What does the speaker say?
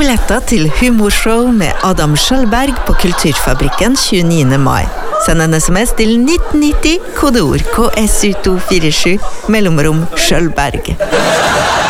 billetter til humorshow med Adam Schjølberg på Kulturfabrikken 29. mai. Send en sms til 1990, kodeord KSU247, mellomrom Schjølberg.